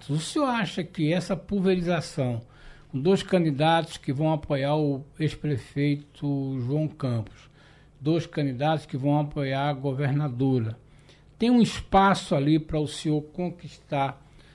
candidatos. O senhor acha que essa pulverização, com 2 candidatos que vão apoiar o ex-prefeito João Campos, 2 candidatos que vão apoiar a governadora, tem um espaço ali para o senhor conquistar